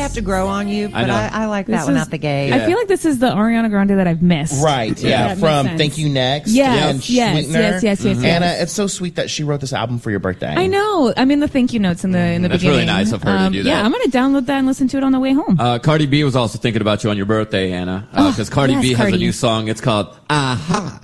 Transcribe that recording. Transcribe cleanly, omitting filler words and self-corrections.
have to grow on you, but I like that one out the gate. I feel like this is the Ariana Grande that I've missed. Right, yeah, from Thank You Next and Sweetener. Yes. Anna, it's so sweet that she wrote this album for your birthday. I know. I'm in the thank you notes in the beginning. That's really nice of her to do that. Yeah, I'm going to download that and listen to it on the way home. Cardi B was also thinking about you on your birthday, Anna, because Cardi B has a new song. It's called Aha.